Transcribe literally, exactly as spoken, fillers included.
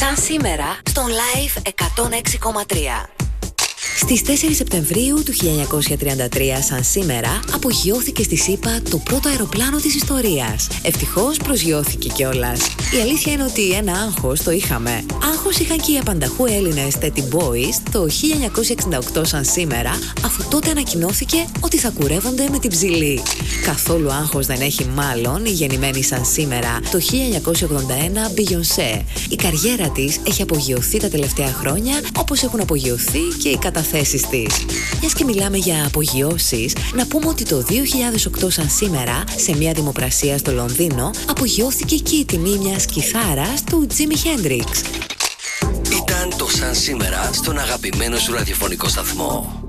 Σαν σήμερα, στον Live εκατόν έξι κόμμα τρία. Στις τέσσερις Σεπτεμβρίου του χίλια εννιακόσια τριάντα τρία, σαν σήμερα, απογειώθηκε στη ΣΥΠΑ το πρώτο αεροπλάνο της ιστορίας. Ευτυχώς προσγειώθηκε κιόλας. Η αλήθεια είναι ότι ένα άγχος το είχαμε. Άγχος είχαν και οι απανταχού Έλληνες Teddy Boys το χίλια εννιακόσια εξήντα οκτώ, σαν σήμερα, αφού τότε ανακοινώθηκε ότι θα κουρεύονται με την ψηλή. Καθόλου άγχος δεν έχει μάλλον η γεννημένη σαν σήμερα το χίλια εννιακόσια ογδόντα ένα Beyoncé. Η καριέρα της έχει απογειωθεί τα τελευταία χρόνια, όπως έχουν απογειωθεί και οι καταθέσεις της. Μιας και μιλάμε για απογειώσεις, να πούμε ότι το δύο χιλιάδες οκτώ, σαν σήμερα, σε μια δημοπρασία στο Λονδίνο, απογειώθηκε και η τιμή μιας κιθάρας του Jimi Hendrix. Ήταν το Σαν σήμερα στον αγαπημένο σου ραδιοφωνικό σταθμό.